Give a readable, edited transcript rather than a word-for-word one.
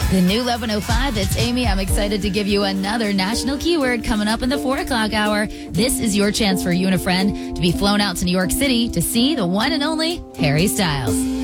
The new 11:05, it's Amy. I'm excited to give you another national keyword coming up in the 4 o'clock hour. This is your chance for you and a friend to be flown out to New York City to see the one and only Harry Styles.